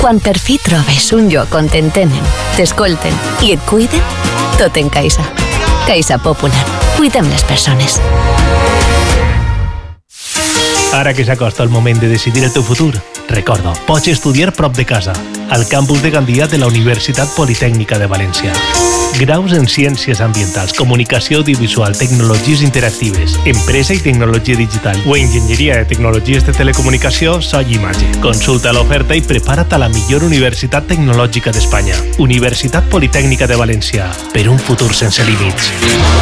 Quan per fi trobes un lloc on t'entenen, t'escolten i et cuiden, tot en Caixa. Caixa Popular. Cuidem les persones. Ara que s'acosta el moment de decidir el teu futur, recorda, pots estudiar prop de casa, al campus de Gandia de la Universitat Politècnica de València. Graus en Ciències Ambientals, Comunicació Audiovisual, Tecnologies Interactives, Empresa i Tecnologia Digital o Enginyeria de Tecnologies de Telecomunicació, so i imatge. Consulta l'oferta i prepara't a la millor universitat tecnològica d'Espanya. Universitat Politècnica de València, per un futur sense límits.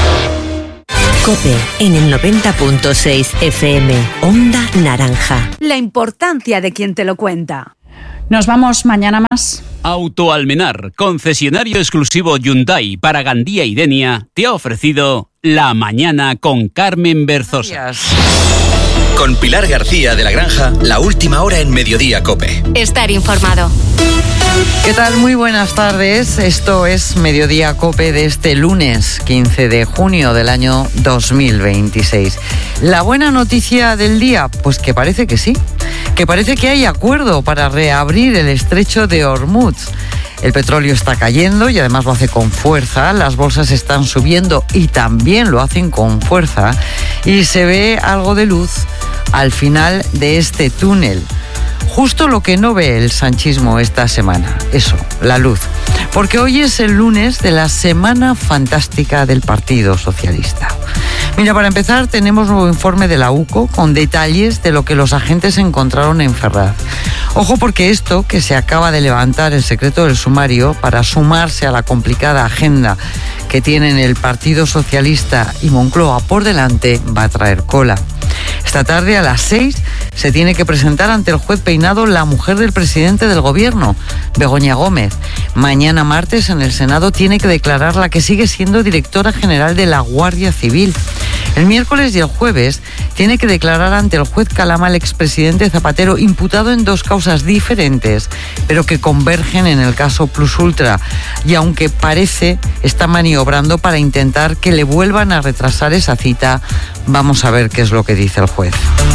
COPE en el 90.6 FM, Onda Naranja. La importancia de quien te lo cuenta. Nos vamos mañana más. Autoalmenar, concesionario exclusivo Hyundai para Gandía y Denia, te ha ofrecido La Mañana con Carmen Berzosa. Con Pilar García de la Granja, la última hora en Mediodía COPE. Estar informado. ¿Qué tal? Muy buenas tardes. Esto es Mediodía COPE de este lunes 15 de junio del año 2026. La buena noticia del día, pues que parece que sí. Que parece que hay acuerdo para reabrir el estrecho de Hormuz. El petróleo está cayendo y además lo hace con fuerza, las bolsas están subiendo y también lo hacen con fuerza y se ve algo de luz al final de este túnel. Justo lo que no ve el sanchismo esta semana, eso, la luz. Porque hoy es el lunes de la Semana Fantástica del Partido Socialista. Mira, para empezar tenemos un nuevo informe de la UCO con detalles de lo que los agentes encontraron en Ferraz. Ojo porque esto, que se acaba de levantar el secreto del sumario para sumarse a la complicada agenda que tienen el Partido Socialista y Moncloa por delante, va a traer cola. Esta tarde a las 6 se tiene que presentar ante el juez Peinado la mujer del presidente del gobierno, Begoña Gómez. Mañana martes en el Senado tiene que declarar la que sigue siendo directora general de la Guardia Civil. El miércoles y el jueves tiene que declarar ante el juez Calama el expresidente Zapatero, imputado en dos causas diferentes, pero que convergen en el caso Plus Ultra. Y aunque parece está maniobrando para intentar que le vuelvan a retrasar esa cita, vamos a ver qué es lo que dice el juez.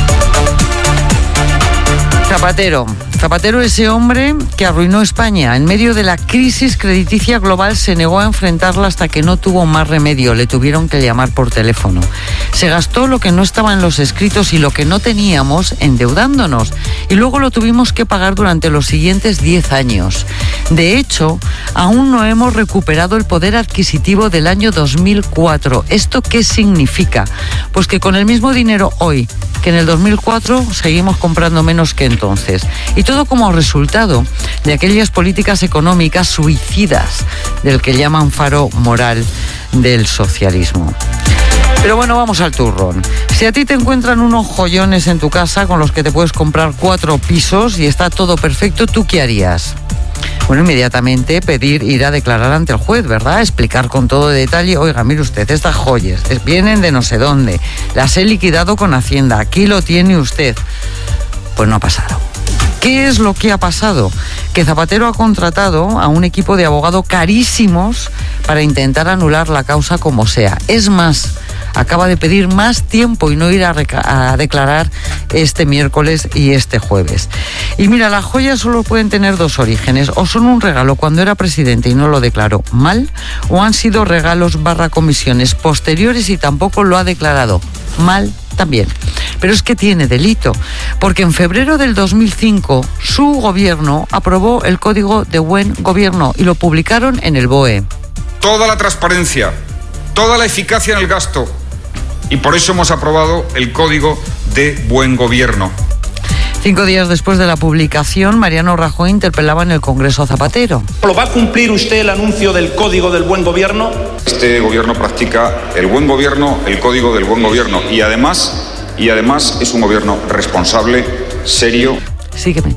Zapatero, ese hombre que arruinó España. En medio de la crisis crediticia global se negó a enfrentarla hasta que no tuvo más remedio. Le tuvieron que llamar por teléfono. Se gastó lo que no estaba en los escritos y lo que no teníamos endeudándonos. Y luego lo tuvimos que pagar durante los siguientes 10 años. De hecho, aún no hemos recuperado el poder adquisitivo del año 2004. ¿Esto qué significa? Pues que con el mismo dinero hoy que en el 2004 seguimos comprando menos que entonces. Y todo como resultado de aquellas políticas económicas suicidas del que llaman faro moral del socialismo. Pero bueno, vamos al turrón. Si a ti te encuentran unos joyones en tu casa con los que te puedes comprar 4 pisos y está todo perfecto, ¿tú qué harías? Bueno, inmediatamente ir a declarar ante el juez, ¿verdad? Explicar con todo detalle, oiga, mire usted, estas joyas vienen de no sé dónde, las he liquidado con Hacienda, aquí lo tiene usted. Pues no ha pasado. ¿Qué es lo que ha pasado? Que Zapatero ha contratado a un equipo de abogados carísimos para intentar anular la causa como sea. Es más, acaba de pedir más tiempo y no ir a declarar este miércoles y este jueves. Y mira, las joyas solo pueden tener dos orígenes. O son un regalo cuando era presidente y no lo declaró mal, o han sido regalos / comisiones posteriores y tampoco lo ha declarado mal también. Pero es que tiene delito, porque en febrero del 2005 su gobierno aprobó el Código de Buen Gobierno y lo publicaron en el BOE. Toda la transparencia, toda la eficacia en el gasto, y por eso hemos aprobado el Código de Buen Gobierno. 5 días después de la publicación, Mariano Rajoy interpelaba en el Congreso a Zapatero. ¿Lo va a cumplir usted el anuncio del Código del Buen Gobierno? Este gobierno practica el buen gobierno, el Código del Buen Gobierno, y además es un gobierno responsable, serio. Sígueme.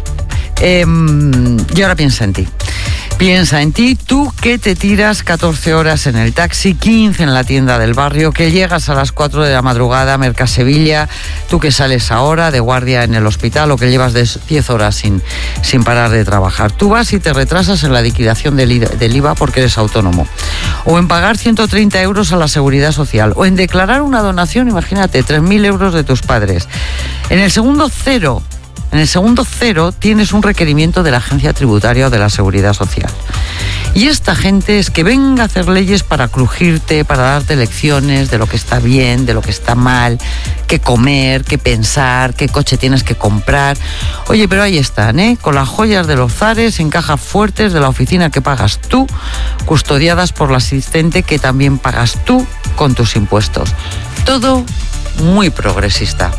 Y ahora piensa en ti. Piensa en ti, tú que te tiras 14 horas en el taxi, 15 en la tienda del barrio, que llegas a las 4 de la madrugada a Mercasevilla, tú que sales ahora de guardia en el hospital o que llevas 10 horas sin parar de trabajar. Tú vas y te retrasas en la liquidación del IVA porque eres autónomo. O en pagar 130 euros a la Seguridad Social. O en declarar una donación, imagínate, 3.000 euros de tus padres. En el segundo cero En el segundo 0 tienes un requerimiento de la Agencia Tributaria o de la Seguridad Social. Y esta gente es que venga a hacer leyes para crujirte, para darte lecciones de lo que está bien, de lo que está mal, qué comer, qué pensar, qué coche tienes que comprar. Oye, pero ahí están, con las joyas de los zares en cajas fuertes de la oficina que pagas tú, custodiadas por la asistente que también pagas tú con tus impuestos. Todo muy progresista.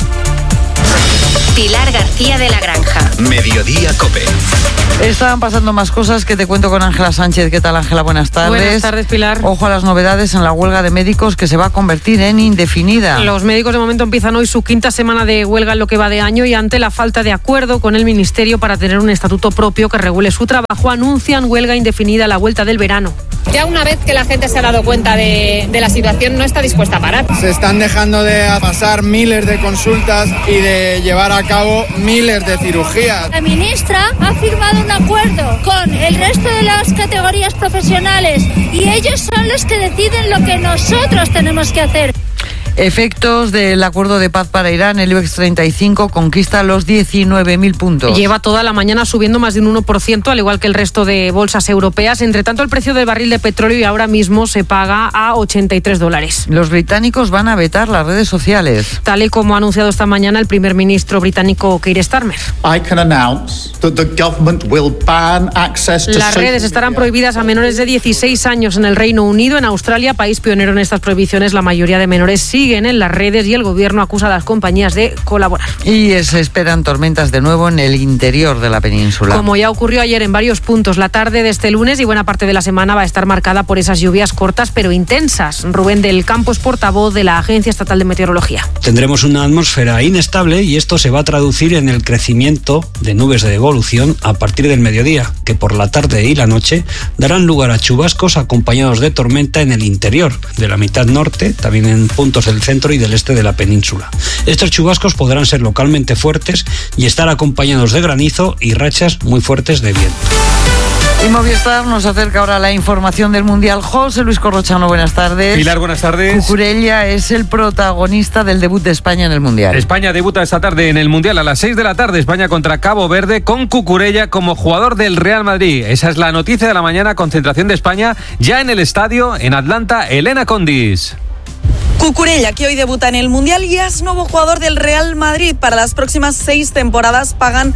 Pilar García de la Granja. Mediodía COPE. Estaban pasando más cosas que te cuento con Ángela Sánchez. ¿Qué tal, Ángela? Buenas tardes. Buenas tardes, Pilar. Ojo a las novedades en la huelga de médicos que se va a convertir en indefinida. Los médicos de momento empiezan hoy su 5ª semana de huelga en lo que va de año y ante la falta de acuerdo con el Ministerio para tener un estatuto propio que regule su trabajo, anuncian huelga indefinida a la vuelta del verano. Ya una vez que la gente se ha dado cuenta de la situación, no está dispuesta a parar. Se están dejando de pasar miles de consultas y de llevar a cabo miles de cirugías. La ministra ha firmado un acuerdo con el resto de las categorías profesionales y ellos son los que deciden lo que nosotros tenemos que hacer. Efectos del acuerdo de paz para Irán, el IBEX 35 conquista los 19.000 puntos. Lleva toda la mañana subiendo más de un 1%, al igual que el resto de bolsas europeas. Entre tanto, el precio del barril de petróleo y ahora mismo se paga a $83. Los británicos van a vetar las redes sociales. Tal y como ha anunciado esta mañana el primer ministro británico Keir Starmer. Las redes estarán prohibidas a menores de 16 años en el Reino Unido. En Australia, país pionero en estas prohibiciones, la mayoría de menores siguen en las redes y el gobierno acusa a las compañías de colaborar. Y se esperan tormentas de nuevo en el interior de la península. Como ya ocurrió ayer en varios puntos, la tarde de este lunes y buena parte de la semana va a estar marcada por esas lluvias cortas pero intensas. Rubén del Campo es portavoz de la Agencia Estatal de Meteorología. Tendremos una atmósfera inestable y esto se va a traducir en el crecimiento de nubes de devolución a partir del mediodía, que por la tarde y la noche darán lugar a chubascos acompañados de tormenta en el interior de la mitad norte, también en puntos del centro y del este de la península. Estos chubascos podrán ser localmente fuertes y estar acompañados de granizo y rachas muy fuertes de viento. Y Movistar nos acerca ahora la información del Mundial. José Luis Corrochano, buenas tardes. Pilar, buenas tardes. Cucurella es el protagonista del debut de España en el Mundial. España debuta esta tarde en el Mundial a las 6 de la tarde. España contra Cabo Verde con Cucurella como jugador del Real Madrid. Esa es la noticia de la mañana. Concentración de España ya en el estadio en Atlanta. Elena Condis. Cucurella, que hoy debuta en el Mundial y es nuevo jugador del Real Madrid. Para las próximas 6 temporadas pagan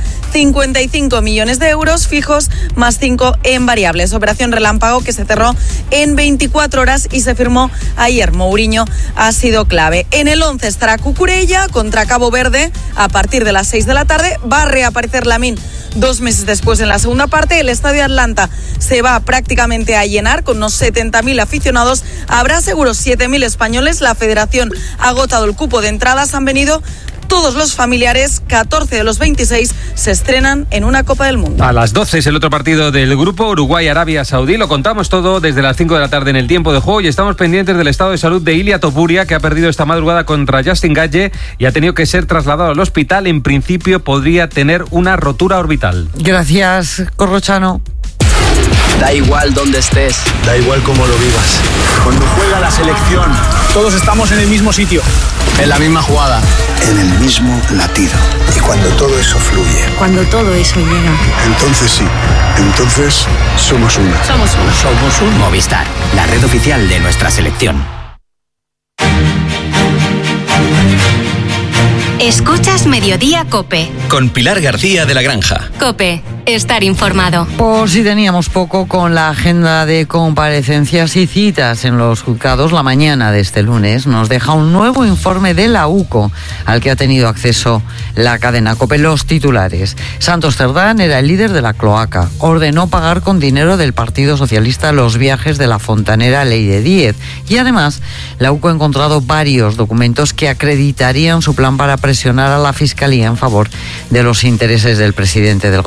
55 millones de euros fijos más 5 en variables. Operación relámpago que se cerró en 24 horas y se firmó ayer. Mourinho ha sido clave. En el 11 estará Cucurella contra Cabo Verde a partir de las 6 de la tarde. Va a reaparecer Lamine 2 meses después en la segunda parte. El estadio Atlanta se va prácticamente a llenar con unos 70.000 aficionados. Habrá seguro 7.000 españoles. La federación ha agotado el cupo de entradas. Han venido todos los familiares. 14 de los 26 se estrenan en una Copa del Mundo. A las 12 es el otro partido del grupo Uruguay-Arabia Saudí. Lo contamos todo desde las 5 de la tarde en el tiempo de juego y estamos pendientes del estado de salud de Ilia Topuria, que ha perdido esta madrugada contra Justin Gaethje y ha tenido que ser trasladado al hospital. En principio podría tener una rotura orbital. Gracias, Corrochano. Da igual dónde estés, da igual cómo lo vivas. Cuando juega la selección, todos estamos en el mismo sitio, en la misma jugada, en el mismo latido. Y cuando todo eso fluye, cuando todo eso llega, entonces sí, entonces somos una. Somos una. Somos un Movistar, la red oficial de nuestra selección. Escuchas Mediodía COPE. Con Pilar García de la Granja. COPE, estar informado. Por si teníamos poco con la agenda de comparecencias y citas en los juzgados, la mañana de este lunes nos deja un nuevo informe de la UCO al que ha tenido acceso la cadena COPE. Los titulares. Santos Cerdán era el líder de la cloaca. Ordenó pagar con dinero del Partido Socialista los viajes de la fontanera Leire Díez. Y además, la UCO ha encontrado varios documentos que acreditarían su plan para presionar a la Fiscalía en favor de los intereses del presidente del Gobierno.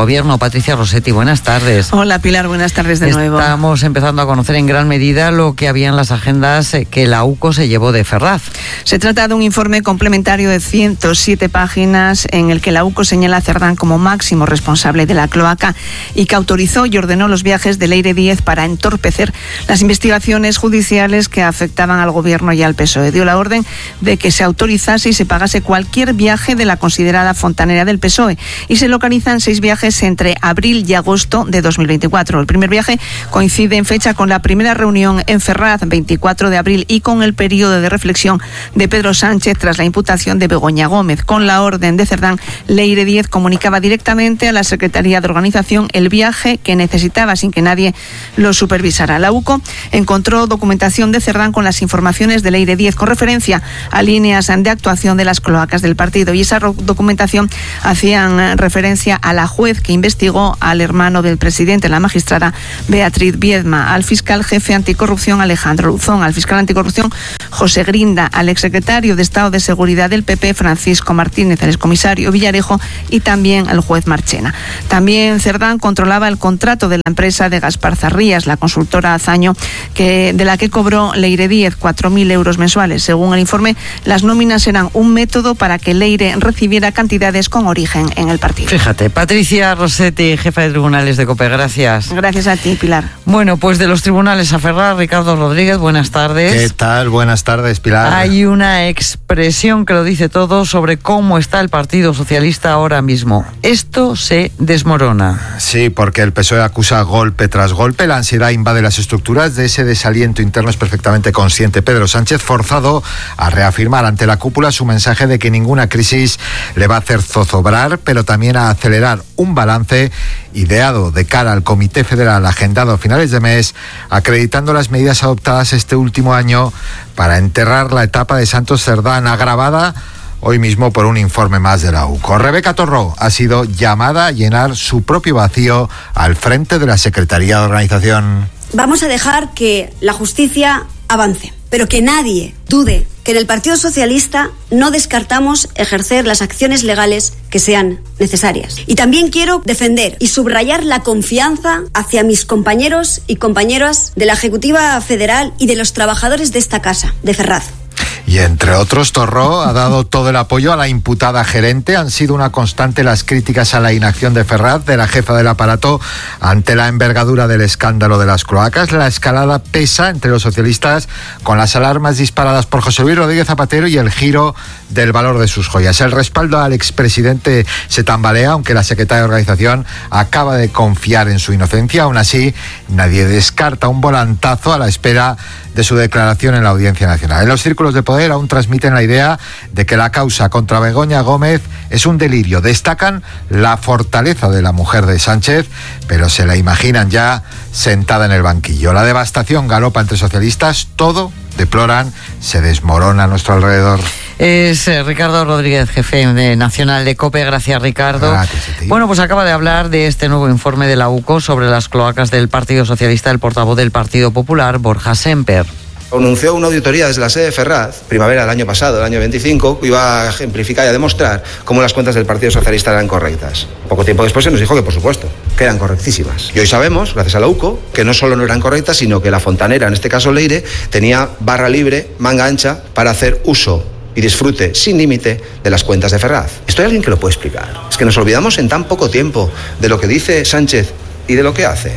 Patricia Rossetti, buenas tardes. Hola Pilar, buenas tardes de nuevo. Estamos empezando a conocer en gran medida lo que había en las agendas que la UCO se llevó de Ferraz. Se trata de un informe complementario de 107 páginas en el que la UCO señala a Cerdán como máximo responsable de la cloaca y que autorizó y ordenó los viajes de Leire Díez para entorpecer las investigaciones judiciales que afectaban al Gobierno y al PSOE. Dio la orden de que se autorizase y se pagase cualquier viaje de la considerada fontanera del PSOE y se localizan 6 viajes entre abril y agosto de 2024. El primer viaje coincide en fecha con la primera reunión en Ferraz, 24 de abril, y con el periodo de reflexión de Pedro Sánchez tras la imputación de Begoña Gómez. Con la orden de Cerdán, Leire Díez comunicaba directamente a la Secretaría de Organización el viaje que necesitaba sin que nadie lo supervisara. La UCO encontró documentación de Cerdán con las informaciones de Leire Díez con referencia a líneas de actuación de las cloacas del partido, y esa documentación hacían referencia a la juez que investigó al hermano del presidente, la magistrada Beatriz Viedma, al fiscal jefe anticorrupción Alejandro Luzón, al fiscal anticorrupción José Grinda, al exsecretario de Estado de Seguridad del PP Francisco Martínez, al excomisario Villarejo y también al juez Marchena. También Cerdán controlaba el contrato de la empresa de Gaspar Zarrías, la consultora Azaño, de la que cobró Leire Díez 4.000 euros mensuales. Según el informe, las nóminas eran un método para que Leire recibiera cantidades con origen en el partido. Fíjate, Patricia Rossetti, jefa de tribunales de COPE, gracias. Gracias a ti, Pilar. Bueno, pues de los tribunales a Ferraz, Ricardo Rodríguez, buenas tardes. ¿Qué tal? Buenas tardes, Pilar. Hay una expresión que lo dice todo sobre cómo está el Partido Socialista ahora mismo. Esto se desmorona. Sí, porque el PSOE acusa golpe tras golpe, la ansiedad invade las estructuras, de ese desaliento interno es perfectamente consciente Pedro Sánchez, forzado a reafirmar ante la cúpula su mensaje de que ninguna crisis le va a hacer zozobrar, pero también a acelerar un balance ideado de cara al Comité Federal agendado a finales de mes, acreditando las medidas adoptadas este último año para enterrar la etapa de Santos Cerdán, agravada hoy mismo por un informe más de la UCO. Rebeca Torró ha sido llamada a llenar su propio vacío al frente de la Secretaría de Organización. Vamos a dejar que la justicia avance, pero que nadie dude que en el Partido Socialista no descartamos ejercer las acciones legales que sean necesarias. Y también quiero defender y subrayar la confianza hacia mis compañeros y compañeras de la Ejecutiva Federal y de los trabajadores de esta casa, de Ferraz. Y entre otros, Torró ha dado todo el apoyo a la imputada gerente. Han sido una constante las críticas a la inacción de Ferraz, de la jefa del aparato, ante la envergadura del escándalo de las cloacas. La escalada pesa entre los socialistas con las alarmas disparadas por José Luis Rodríguez Zapatero y el giro del valor de sus joyas. El respaldo al expresidente se tambalea, aunque la secretaria de Organización acaba de confiar en su inocencia. Aún así, nadie descarta un volantazo a la espera de su declaración en la Audiencia Nacional. En los círculos de poder aún transmiten la idea de que la causa contra Begoña Gómez es un delirio. Destacan la fortaleza de la mujer de Sánchez, pero se la imaginan ya sentada en el banquillo. La devastación galopa entre socialistas, todo, deploran, se desmorona a nuestro alrededor. Es Ricardo Rodríguez, jefe nacional de COPE. Gracias, Ricardo. Gracias a ti. Bueno, pues acaba de hablar de este nuevo informe de la UCO sobre las cloacas del Partido Socialista el portavoz del Partido Popular, Borja Semper. Anunció una auditoría desde la sede de Ferraz, primavera del año pasado, el año 25, iba a ejemplificar y a demostrar cómo las cuentas del Partido Socialista eran correctas. Poco tiempo después se nos dijo que, por supuesto, que eran correctísimas. Y hoy sabemos, gracias a la UCO, que no solo no eran correctas, sino que la fontanera, en este caso Leire, tenía barra libre, manga ancha, para hacer uso y disfrute sin límite de las cuentas de Ferraz. ¿Esto hay alguien que lo puede explicar? Es que nos olvidamos en tan poco tiempo de lo que dice Sánchez y de lo que hace.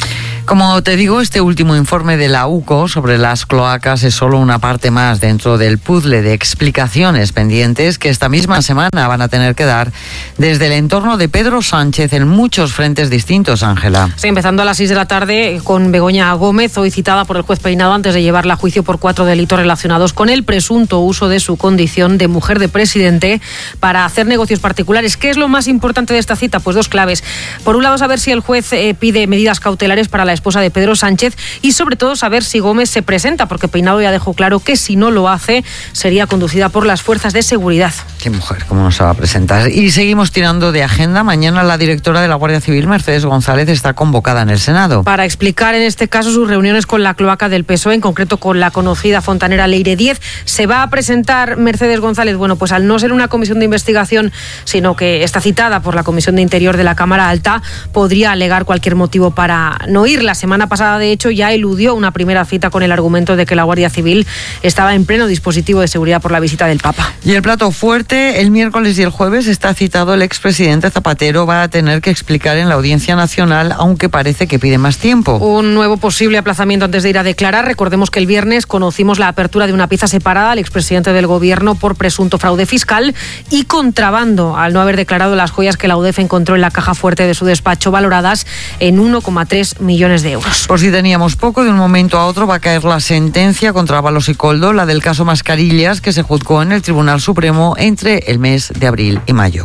Como te digo, este último informe de la UCO sobre las cloacas es solo una parte más dentro del puzzle de explicaciones pendientes que esta misma semana van a tener que dar desde el entorno de Pedro Sánchez en muchos frentes distintos, Ángela. Sí, empezando a las 6 de la tarde con Begoña Gómez, hoy citada por el juez Peinado antes de llevarla a juicio por 4 delitos relacionados con el presunto uso de su condición de mujer de presidente para hacer negocios particulares. ¿Qué es lo más importante de esta cita? Pues 2 claves. Por un lado, saber si el juez pide medidas cautelares para la esposa de Pedro Sánchez, y sobre todo saber si Gómez se presenta, porque Peinado ya dejó claro que si no lo hace sería conducida por las fuerzas de seguridad. Qué mujer, ¿cómo no se va a presentar? Y seguimos tirando de agenda. Mañana la directora de la Guardia Civil, Mercedes González, está convocada en el Senado para explicar en este caso sus reuniones con la cloaca del PSOE, en concreto con la conocida fontanera Leire 10. ¿Se va a presentar Mercedes González? Bueno, pues al no ser una comisión de investigación, sino que está citada por la Comisión de Interior de la Cámara Alta, podría alegar cualquier motivo para no ir. La semana pasada, de hecho, ya eludió una primera cita con el argumento de que la Guardia Civil estaba en pleno dispositivo de seguridad por la visita del Papa. Y el plato fuerte, el miércoles y el jueves está citado el expresidente Zapatero. Va a tener que explicar en la Audiencia Nacional, aunque parece que pide más tiempo. Un nuevo posible aplazamiento antes de ir a declarar. Recordemos que el viernes conocimos la apertura de una pieza separada al expresidente del Gobierno por presunto fraude fiscal y contrabando, al no haber declarado las joyas que la UDEF encontró en la caja fuerte de su despacho, valoradas en 1,3 millones de euros. Por si teníamos poco, de un momento a otro va a caer la sentencia contra Ábalos y Koldo, la del caso Mascarillas, que se juzgó en el Tribunal Supremo entre el mes de abril y mayo.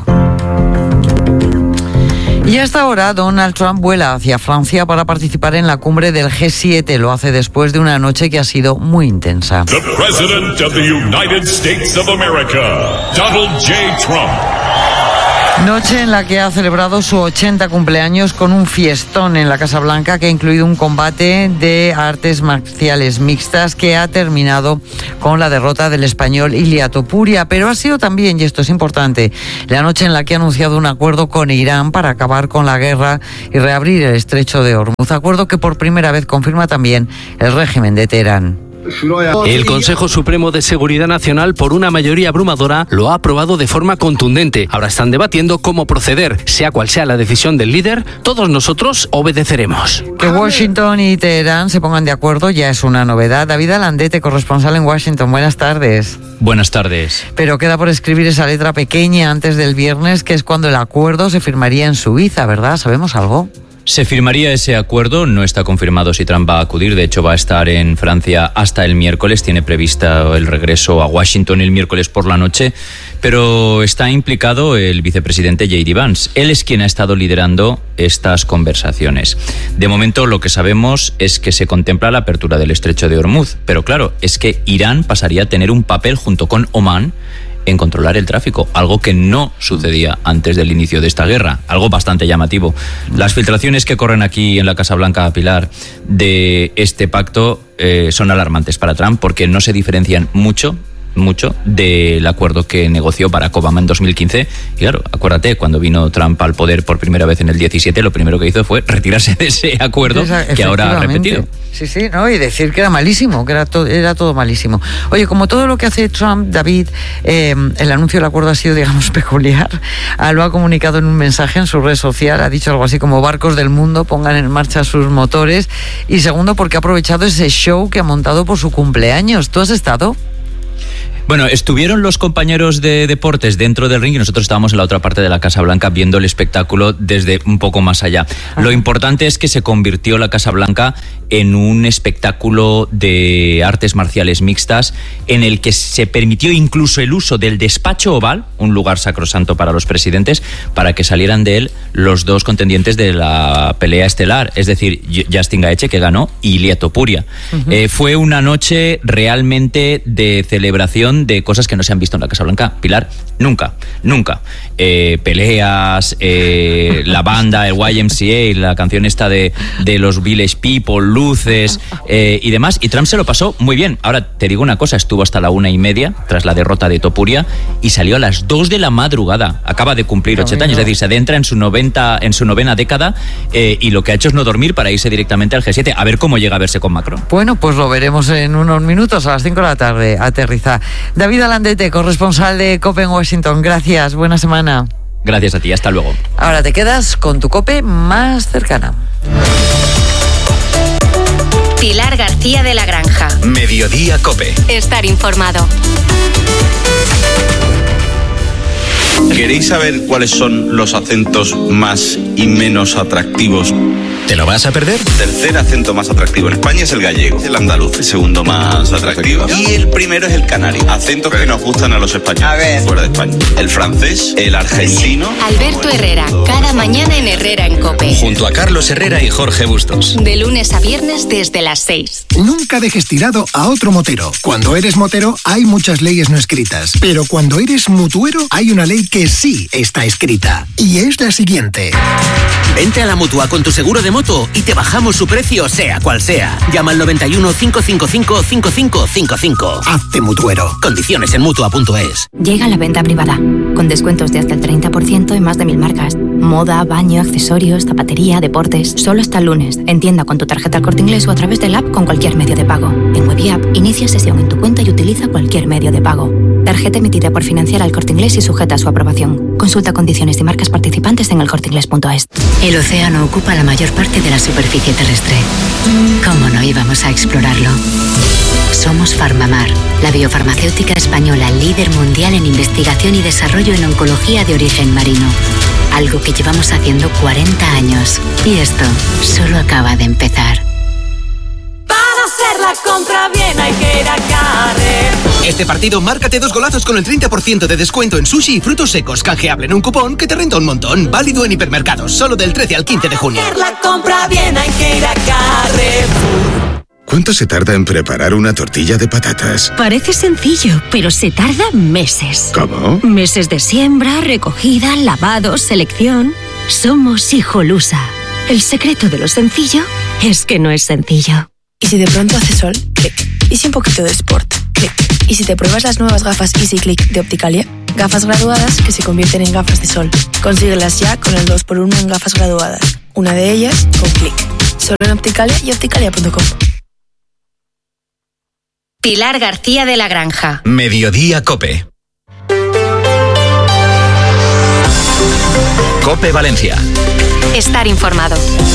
Y hasta ahora Donald Trump vuela hacia Francia para participar en la cumbre del G7. Lo hace después de una noche que ha sido muy intensa. The President of the United States of America, Donald J. Trump. Noche en la que ha celebrado su 80 cumpleaños con un fiestón en la Casa Blanca que ha incluido un combate de artes marciales mixtas que ha terminado con la derrota del español Ilia Topuria. Pero ha sido también, y esto es importante, la noche en la que ha anunciado un acuerdo con Irán para acabar con la guerra y reabrir el estrecho de Hormuz. Acuerdo que por primera vez confirma también el régimen de Teherán. El Consejo Supremo de Seguridad Nacional, por una mayoría abrumadora, lo ha aprobado de forma contundente. Ahora están debatiendo cómo proceder. Sea cual sea la decisión del líder, todos nosotros obedeceremos. Que Washington y Teherán se pongan de acuerdo ya es una novedad. David Alandete, corresponsal en Washington. Buenas tardes. Buenas tardes. Pero queda por escribir esa letra pequeña antes del viernes, que es cuando el acuerdo se firmaría en Suiza, ¿verdad? ¿Sabemos algo? Se firmaría ese acuerdo, no está confirmado si Trump va a acudir, de hecho va a estar en Francia hasta el miércoles, tiene prevista el regreso a Washington el miércoles por la noche, pero está implicado el vicepresidente J.D. Vance. Él es quien ha estado liderando estas conversaciones. De momento lo que sabemos es que se contempla la apertura del estrecho de Hormuz, pero claro, es que Irán pasaría a tener un papel junto con Omán en controlar el tráfico, algo que no sucedía antes del inicio de esta guerra, algo bastante llamativo. Las filtraciones que corren aquí en la Casa Blanca, Pilar, de este pacto son alarmantes para Trump porque no se diferencian mucho del acuerdo que negoció Barack Obama en 2015. Y claro, acuérdate, cuando vino Trump al poder por primera vez en el 17, lo primero que hizo fue retirarse de ese acuerdo que ahora ha repetido. Sí, ¿no? Y decir que era malísimo, que era todo malísimo. Oye, como todo lo que hace Trump, David, el anuncio del acuerdo ha sido, digamos, peculiar. Lo ha comunicado en un mensaje en su red social, ha dicho algo así como: barcos del mundo, pongan en marcha sus motores. Y segundo, porque ha aprovechado ese show que ha montado por su cumpleaños. ¿Tú has estado? Bueno, estuvieron los compañeros de deportes dentro del ring y nosotros estábamos en la otra parte de la Casa Blanca viendo el espectáculo desde un poco más allá. Lo importante es que se convirtió la Casa Blanca en un espectáculo de artes marciales mixtas en el que se permitió incluso el uso del despacho oval, un lugar sacrosanto para los presidentes, para que salieran de él los dos contendientes de la pelea estelar, es decir, Justin Gaethje, que ganó, y Ilia Topuria. Fue una noche realmente de celebración de cosas que no se han visto en la Casa Blanca, Pilar, nunca. Peleas, la banda, el YMCA, la canción esta de los Village People, luces y demás, y Trump se lo pasó muy bien. Ahora te digo una cosa, estuvo hasta la 1:30 tras la derrota de Topuria y salió a las 2 de la madrugada, acaba de cumplir 80 años, es decir, se adentra en su novena década y lo que ha hecho es no dormir para irse directamente al G7, a ver cómo llega a verse con Macron. Bueno, pues lo veremos en unos minutos, a las 5 de la tarde, aterriza. David Alandete, corresponsal de COPE en Washington, gracias, buena semana. Gracias a ti, hasta luego. Ahora te quedas con tu COPE más cercana. Pilar García de la Granja. Mediodía COPE. Estar informado. ¿Queréis saber cuáles son los acentos más y menos atractivos? ¿Te lo vas a perder? Tercer acento más atractivo en España es el gallego, el andaluz, el segundo más atractivo. Y el primero es el canario. Acentos que nos gustan a los españoles fuera de España. El francés, el argentino. Alberto Herrera, cada mañana en Herrera en COPE. Junto a Carlos Herrera y Jorge Bustos. De lunes a viernes desde las 6. Nunca dejes tirado a otro motero. Cuando eres motero hay muchas leyes no escritas, pero cuando eres mutuero hay una ley que sí está escrita. Y es la siguiente. Vente a la Mutua con tu seguro de moto y te bajamos su precio sea cual sea. Llama al 91 555 5555. Hazte mutuero. Condiciones en Mutua.es. Llega la venta privada, con descuentos de hasta el 30% en más de 1000 marcas. Moda, baño, accesorios, zapatería, deportes. Solo hasta el lunes. En tienda con tu tarjeta Corte Inglés o a través del app con cualquier medio de pago. En Web y App, inicia sesión en tu cuenta y utiliza cualquier medio de pago. Tarjeta emitida por Financiera El Corte Inglés y sujeta a su aprobación. Consulta condiciones y marcas participantes en elcorteinglés.es. El océano ocupa la mayor parte de la superficie terrestre. ¿Cómo no íbamos a explorarlo? Somos Farmamar, la biofarmacéutica española líder mundial en investigación y desarrollo en oncología de origen marino. Algo que llevamos haciendo 40 años. Y esto solo acaba de empezar. Para hacer la compra bien hay que ir a Carrer. Este partido, márcate 2 golazos con el 30% de descuento en sushi y frutos secos. Canjeable en un cupón que te renta un montón. Válido en hipermercados, solo del 13 al 15 de junio. Para hacer la compra bien hay que ir a Carrefour. ¿Cuánto se tarda en preparar una tortilla de patatas? Parece sencillo, pero se tarda meses. ¿Cómo? Meses de siembra, recogida, lavado, selección. Somos Hijolusa. El secreto de lo sencillo es que no es sencillo. ¿Y si de pronto hace sol? Clic. ¿Y si un poquito de sport? Clic. ¿Y si te pruebas las nuevas gafas Easy Click de Opticalia? Gafas graduadas que se convierten en gafas de sol. Consíguelas ya con el 2x1 en gafas graduadas. Una de ellas con Clic. Solo en Opticalia y opticalia.com. Pilar García de la Granja. Mediodía COPE. COPE Valencia. Estar informado.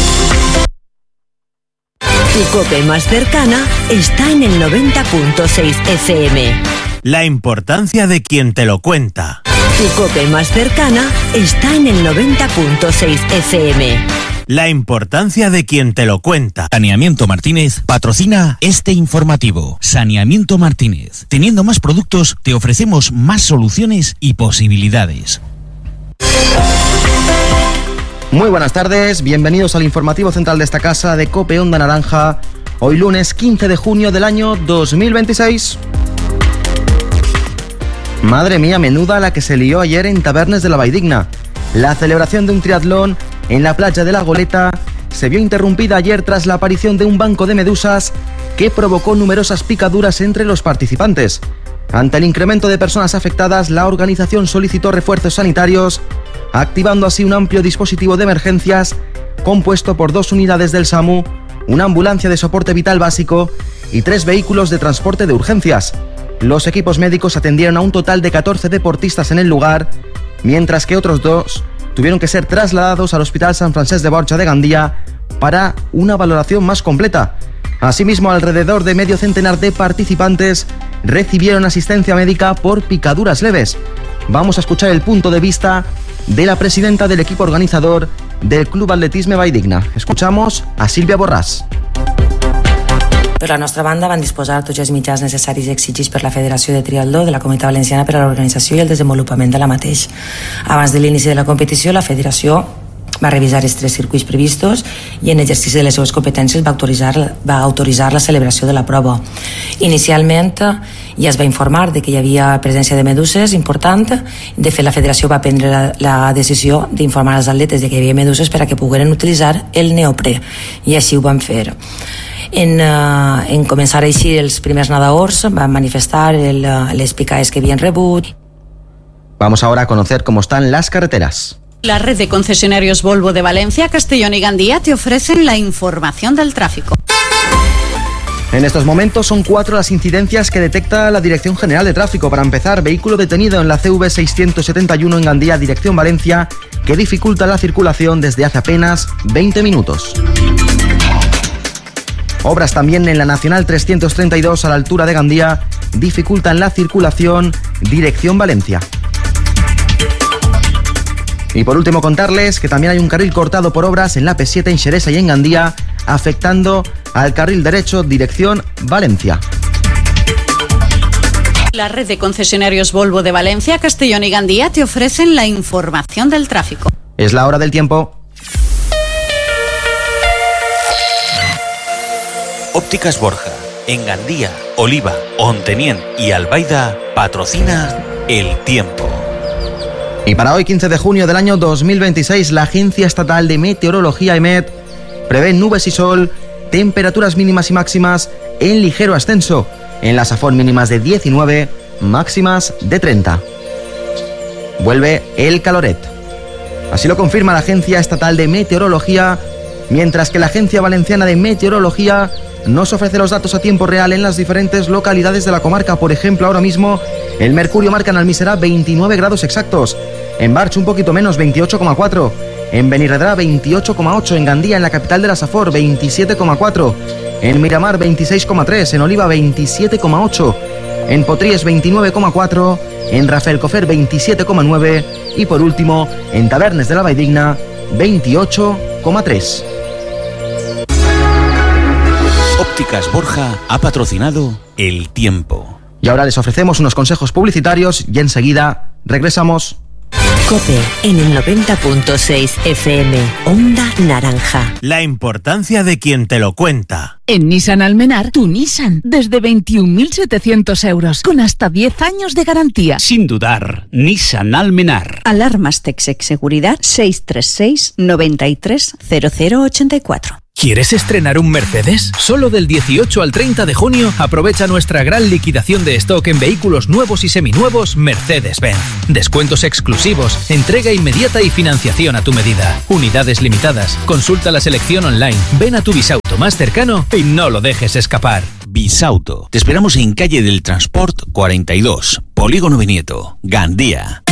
Tu COPE más cercana está en el 90.6 FM. La importancia de quien te lo cuenta. Tu COPE más cercana está en el 90.6 FM. La importancia de quien te lo cuenta. Saneamiento Martínez patrocina este informativo. Saneamiento Martínez. Teniendo más productos, te ofrecemos más soluciones y posibilidades. Muy buenas tardes, bienvenidos al informativo central de esta casa de COPE Onda Naranja. Hoy lunes 15 de junio del año 2026. Madre mía, menuda la que se lió ayer en Tabernes de la Valldigna. La celebración de un triatlón en la playa de la Goleta se vio interrumpida ayer tras la aparición de un banco de medusas que provocó numerosas picaduras entre los participantes. Ante el incremento de personas afectadas, la organización solicitó refuerzos sanitarios, activando así un amplio dispositivo de emergencias compuesto por 2 unidades del SAMU, una ambulancia de soporte vital básico y 3 vehículos de transporte de urgencias. Los equipos médicos atendieron a un total de 14 deportistas en el lugar, mientras que otros 2 tuvieron que ser trasladados al Hospital Sant Francesc de Borja de Gandía para una valoración más completa. Asimismo, alrededor de medio centenar de participantes recibieron asistencia médica por picaduras leves. Vamos a escuchar el punto de vista de la presidenta del equipo organizador del Club Atletisme Valldigna. Escuchamos a Sílvia Borràs. Per la nostra banda van disposar tots els mitjans necessaris i exigits per la Federació de Triatló de la Comunitat Valenciana per a l'organització i el desenvolupament de la mateix. Abans de l'inici de la competició, la Federació va revisar els 3 circuits previstos i en exercici de les seves competències va autoritzar la celebració de la prova. Inicialment ja es va informar de que hi havia presència de meduses important. De fet, la Federació va prendre la decisió d'informar als atletes de que hi havia meduses per a que pogueren utilitzar el neoprè, i així ho van fer. En començar així, els primers nadadors van manifestar les picades que havien rebut. Vamos ahora a conocer cómo están las carreteras. La red de concesionarios Volvo de Valencia, Castellón y Gandía te ofrecen la información del tráfico. En estos momentos son 4 las incidencias que detecta la Dirección General de Tráfico. Para empezar, vehículo detenido en la CV 671 en Gandía, dirección Valencia, que dificulta la circulación desde hace apenas 20 minutos. Obras también en la Nacional 332 a la altura de Gandía, dificultan la circulación dirección Valencia. Y por último contarles que también hay un carril cortado por obras en la P7 en Xeresa y en Gandía, afectando al carril derecho dirección Valencia. La red de concesionarios Volvo de Valencia, Castellón y Gandía te ofrecen la información del tráfico. Es la hora del tiempo. Ópticas Borja, en Gandía, Oliva, Ontenién y Albaida, patrocina el tiempo. Y para hoy, 15 de junio del año 2026, la Agencia Estatal de Meteorología EMET prevé nubes y sol, temperaturas mínimas y máximas en ligero ascenso, en la Safor mínimas de 19, máximas de 30. Vuelve el caloret. Así lo confirma la Agencia Estatal de Meteorología, mientras que la Agencia Valenciana de Meteorología nos ofrece los datos a tiempo real en las diferentes localidades de la comarca. Por ejemplo, ahora mismo el mercurio marca en Almiserà 29 grados exactos, en Barx un poquito menos, 28,4, en Benirredrà 28,8, en Gandía, en la capital de la Safor, 27,4, en Miramar 26,3, en Oliva 27,8, en Potries 29,4, en Rafelcofer 27,9 y por último en Tavernes de la Valldigna 28,3. Ópticas Borja ha patrocinado el tiempo. Y ahora les ofrecemos unos consejos publicitarios y enseguida regresamos. COPE en el 90.6 FM, Onda Naranja. La importancia de quien te lo cuenta. En Nissan Almenar, tu Nissan, desde 21.700 euros, con hasta 10 años de garantía. Sin dudar, Nissan Almenar. Alarmas Texec Seguridad 636 93 0084. ¿Quieres estrenar un Mercedes? Solo del 18 al 30 de junio aprovecha nuestra gran liquidación de stock en vehículos nuevos y seminuevos Mercedes-Benz. Descuentos exclusivos, entrega inmediata y financiación a tu medida. Unidades limitadas. Consulta la selección online. Ven a tu Bisauto más cercano y no lo dejes escapar. Bisauto. Te esperamos en calle del Transport 42, Polígono Vinieto, Gandía.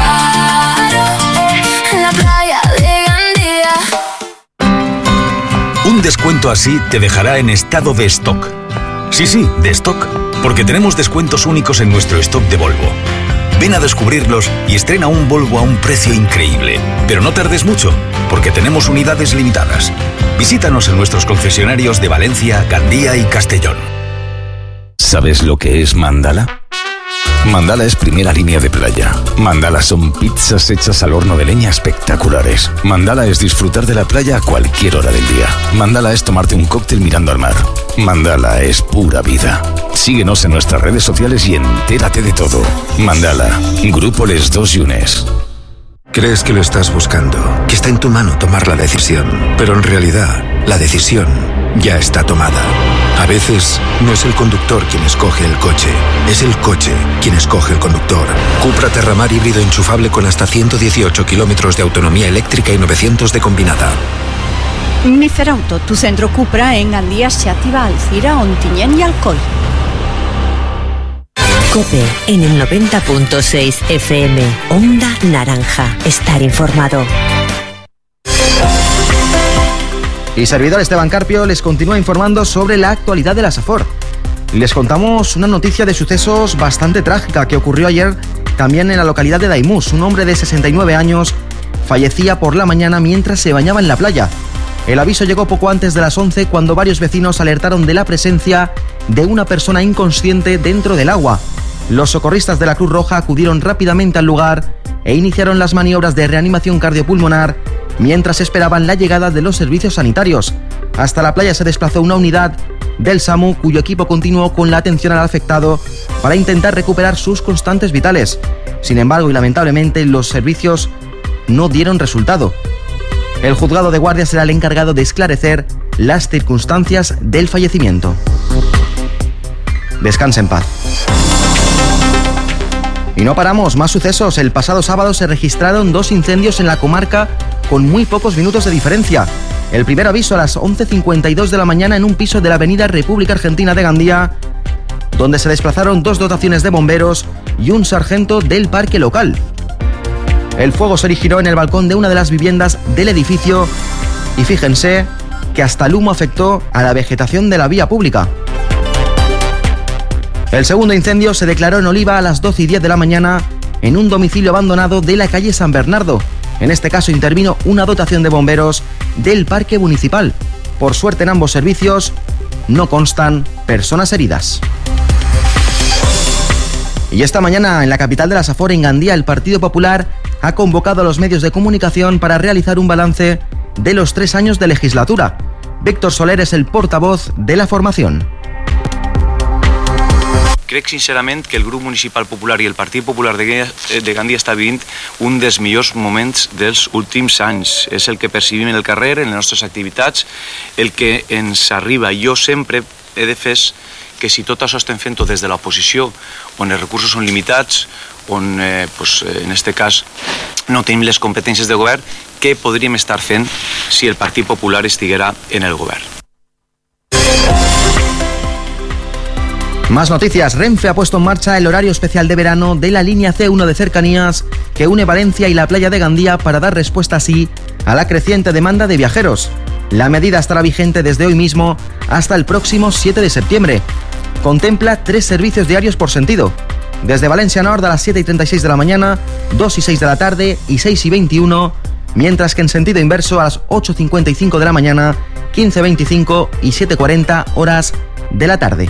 Un descuento así te dejará en estado de stock. Sí, de stock, porque tenemos descuentos únicos en nuestro stock de Volvo. Ven a descubrirlos y estrena un Volvo a un precio increíble. Pero no tardes mucho, porque tenemos unidades limitadas. Visítanos en nuestros concesionarios de Valencia, Gandía y Castellón. ¿Sabes lo que es Mandala? Mandala es primera línea de playa. Mandala son pizzas hechas al horno de leña espectaculares. Mandala es disfrutar de la playa a cualquier hora del día. Mandala es tomarte un cóctel mirando al mar. Mandala es pura vida. Síguenos en nuestras redes sociales y entérate de todo. Mandala, Grupo Les Dos Yunes. Crees que lo estás buscando, que está en tu mano tomar la decisión, pero en realidad la decisión ya está tomada. A veces no es el conductor quien escoge el coche, es el coche quien escoge el conductor. Cupra Terramar híbrido enchufable con hasta 118 kilómetros de autonomía eléctrica y 900 de combinada. Micerauto, tu centro Cupra en Gandía, Xàtiva, Alcira, Ontinyent y Alcoi. COPE en el 90.6 FM, Onda Naranja. Estar informado. Y servidor Esteban Carpio les continúa informando sobre la actualidad de la Safor. Les contamos una noticia de sucesos bastante trágica que ocurrió ayer también en la localidad de Daimús. Un hombre de 69 años fallecía por la mañana mientras se bañaba en la playa. El aviso llegó poco antes de las 11 cuando varios vecinos alertaron de la presencia de una persona inconsciente dentro del agua. Los socorristas de la Cruz Roja acudieron rápidamente al lugar e iniciaron las maniobras de reanimación cardiopulmonar mientras esperaban la llegada de los servicios sanitarios. Hasta la playa se desplazó una unidad del SAMU cuyo equipo continuó con la atención al afectado para intentar recuperar sus constantes vitales. Sin embargo, y lamentablemente, los servicios no dieron resultado. El juzgado de guardia será el encargado de esclarecer las circunstancias del fallecimiento. Descanse en paz. Y no paramos, más sucesos. El pasado sábado se registraron 2 incendios en la comarca con muy pocos minutos de diferencia. El primer aviso a las 11:52 de la mañana en un piso de la avenida República Argentina de Gandía, donde se desplazaron 2 dotaciones de bomberos y un sargento del parque local. El fuego se originó en el balcón de una de las viviendas del edificio y fíjense que hasta el humo afectó a la vegetación de la vía pública. El segundo incendio se declaró en Oliva a las 12:10 de la mañana en un domicilio abandonado de la calle San Bernardo. En este caso intervino una dotación de bomberos del parque municipal. Por suerte en ambos servicios no constan personas heridas. Y esta mañana en la capital de la Safor, en Gandía, el Partido Popular ha convocado a los medios de comunicación para realizar un balance de los 3 años de legislatura. Víctor Soler es el portavoz de la formación. Crec sincerament que el grup municipal popular i el Partit Popular de Gandia està vivint un dels millors moments dels últims anys. És el que percibim en el carrer, en les nostres activitats, el que ens arriba. Jo sempre he defès que si tot això estem fent-ho des de l'oposició, on els recursos són limitats, on en aquest cas no tenim les competències de govern, què podríem estar fent si el Partit Popular estiguera en el govern? Más noticias. Renfe ha puesto en marcha el horario especial de verano de la línea C1 de cercanías que une Valencia y la playa de Gandía para dar respuesta así a la creciente demanda de viajeros. La medida estará vigente desde hoy mismo hasta el próximo 7 de septiembre. Contempla 3 servicios diarios por sentido. Desde Valencia Nord a las 7:36 de la mañana, 2 y 6 de la tarde y 6 y 21, mientras que en sentido inverso a las 8:55 de la mañana, 15:25 y 7:40 horas de la tarde.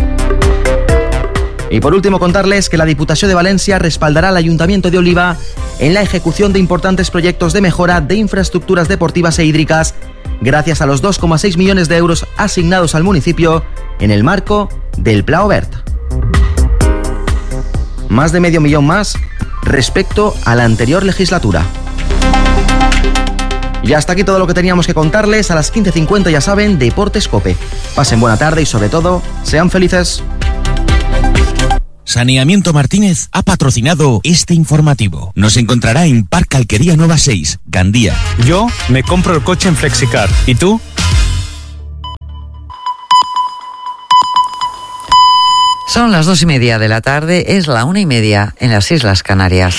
Y por último contarles que la Diputación de Valencia respaldará al Ayuntamiento de Oliva en la ejecución de importantes proyectos de mejora de infraestructuras deportivas e hídricas gracias a los 2,6 millones de euros asignados al municipio en el marco del Pla Obert. Más de medio millón más respecto a la anterior legislatura. Y hasta aquí todo lo que teníamos que contarles. A las 15:50 ya saben, Deportes COPE. Pasen buena tarde y sobre todo, sean felices. Saneamiento Martínez ha patrocinado este informativo. Nos encontrará en Parque Alquería Nueva 6, Gandía. Yo me compro el coche en Flexicar. ¿Y tú? Son las 2:30 de la tarde, es la 1:30 en las Islas Canarias.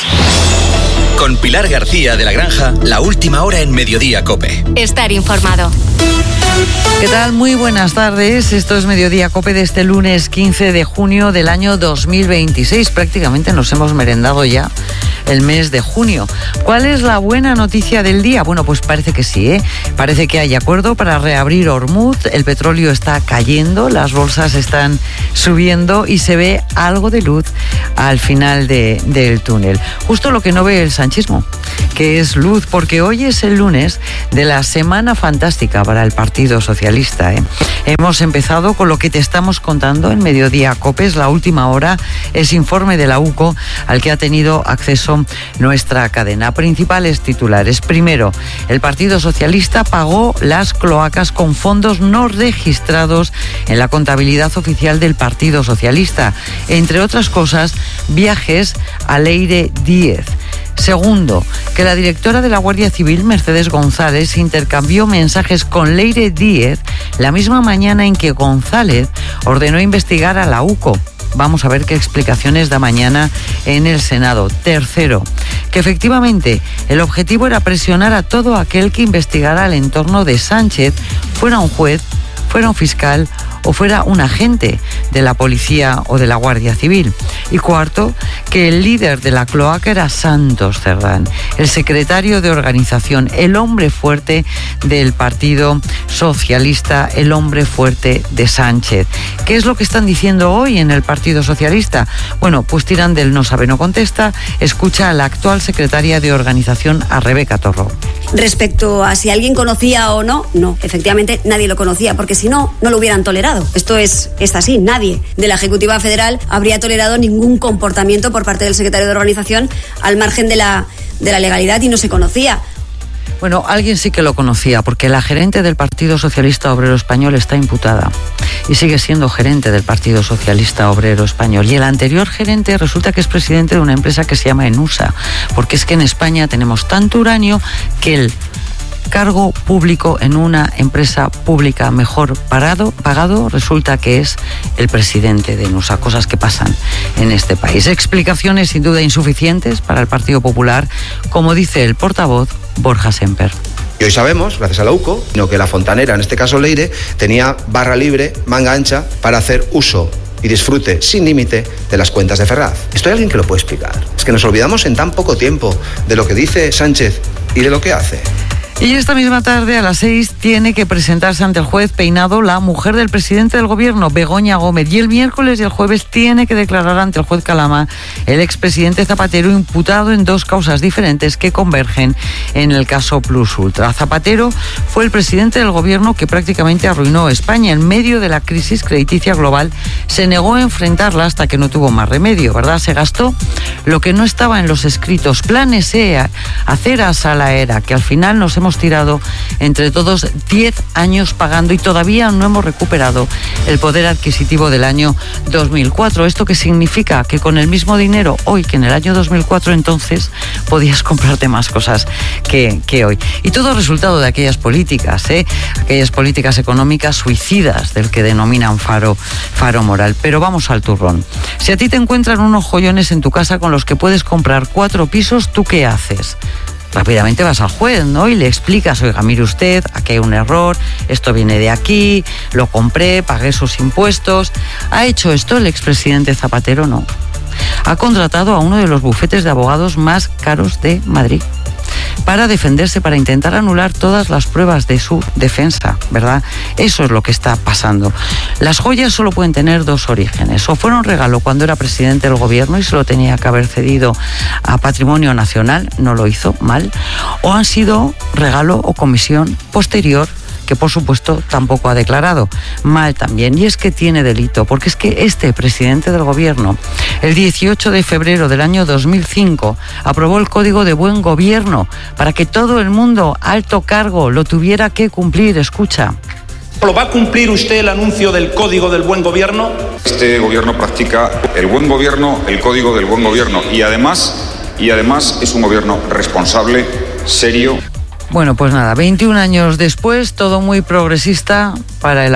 Con Pilar García de la Granja, la última hora en Mediodía COPE. Estar informado. ¿Qué tal? Muy buenas tardes. Esto es Mediodía COPE de este lunes 15 de junio del año 2026. Prácticamente nos hemos merendado ya el mes de junio. ¿Cuál es la buena noticia del día? Bueno, pues parece que sí, ¿eh? Parece que hay acuerdo para reabrir Hormuz. El petróleo está cayendo, las bolsas están subiendo y se ve algo de luz al final del túnel. Justo lo que no ve el sanchismo, que es luz, porque hoy es el lunes de la Semana Fantástica para el Partido Socialista, ¿eh? Hemos empezado con lo que te estamos contando en Mediodía COPE, es la última hora, es informe de la UCO al que ha tenido acceso nuestra cadena. Principales titulares. Primero, el Partido Socialista pagó las cloacas con fondos no registrados en la contabilidad oficial del Partido Socialista. Entre otras cosas, viajes a Leire Díez. Segundo, que la directora de la Guardia Civil, Mercedes González, intercambió mensajes con Leire Díez la misma mañana en que González ordenó investigar a la UCO. Vamos a ver qué explicaciones da mañana en el Senado. Tercero, que efectivamente el objetivo era presionar a todo aquel que investigara el entorno de Sánchez, fuera un juez, fuera un fiscal o fuera un agente de la policía o de la Guardia Civil. Y cuarto, que el líder de la cloaca era Santos Cerdán, el secretario de organización, el hombre fuerte del Partido Socialista, el hombre fuerte de Sánchez. ¿Qué es lo que están diciendo hoy en el Partido Socialista? Bueno, pues tiran del no sabe, no contesta. Escucha a la actual secretaria de organización, a Rebeca Torró. Respecto a si alguien conocía o no, no, efectivamente nadie lo conocía, porque si no, no lo hubieran tolerado. Esto es así, nadie de la Ejecutiva Federal habría tolerado ningún comportamiento por parte del secretario de organización al margen de la legalidad y no se conocía. Bueno, alguien sí que lo conocía, porque la gerente del Partido Socialista Obrero Español está imputada y sigue siendo gerente del Partido Socialista Obrero Español. Y el anterior gerente resulta que es presidente de una empresa que se llama Enusa, porque es que en España tenemos tanto uranio que el cargo público en una empresa pública mejor pagado resulta que es el presidente de Enusa. Cosas que pasan en este país. Explicaciones sin duda insuficientes para el Partido Popular, como dice el portavoz Borja Semper. Y hoy sabemos, gracias a la UCO, que la fontanera, en este caso Leire, tenía barra libre, manga ancha, para hacer uso y disfrute sin límite de las cuentas de Ferraz. ¿Esto hay alguien que lo puede explicar? Es que nos olvidamos en tan poco tiempo de lo que dice Sánchez y de lo que hace. Y esta misma tarde, a las 6, tiene que presentarse ante el juez Peinado la mujer del presidente del gobierno, Begoña Gómez. Y el miércoles y el jueves tiene que declarar ante el juez Calama el expresidente Zapatero, imputado en 2 causas diferentes que convergen en el caso Plus Ultra. Zapatero fue el presidente del gobierno que prácticamente arruinó España. En medio de la crisis crediticia global, se negó a enfrentarla hasta que no tuvo más remedio, ¿verdad? Se gastó lo que no estaba en los escritos, planes aceras a la era, que al final nos hemos tirado entre todos 10 años pagando y todavía no hemos recuperado el poder adquisitivo del año 2004. ¿Esto qué significa? Que con el mismo dinero hoy que en el año 2004 entonces podías comprarte más cosas que hoy. Y todo resultado de aquellas políticas económicas suicidas del que denominan faro moral. Pero vamos al turrón. Si a ti te encuentran unos joyones en tu casa con los que puedes comprar 4 pisos, ¿tú qué haces? Rápidamente vas al juez, ¿no? Y le explicas, oiga, mire usted, aquí hay un error, esto viene de aquí, lo compré, pagué esos impuestos. ¿Ha hecho esto el expresidente Zapatero? No. Ha contratado a uno de los bufetes de abogados más caros de Madrid para defenderse, para intentar anular todas las pruebas de su defensa, ¿verdad? Eso es lo que está pasando. Las joyas solo pueden tener 2 orígenes. O fueron regalo cuando era presidente del gobierno y se lo tenía que haber cedido a Patrimonio Nacional, no lo hizo mal, o han sido regalo o comisión posterior, que por supuesto tampoco ha declarado. Mal también. Y es que tiene delito, porque es que este presidente del gobierno, el 18 de febrero del año 2005, aprobó el Código de Buen Gobierno para que todo el mundo, alto cargo, lo tuviera que cumplir. Escucha. ¿Lo va a cumplir usted el anuncio del Código del Buen Gobierno? Este gobierno practica el buen gobierno, el Código del Buen Gobierno y además es un gobierno responsable, serio. Bueno, pues nada, 21 años después, todo muy progresista para el